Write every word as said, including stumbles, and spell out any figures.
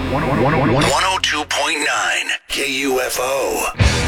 one oh two point nine K U F O.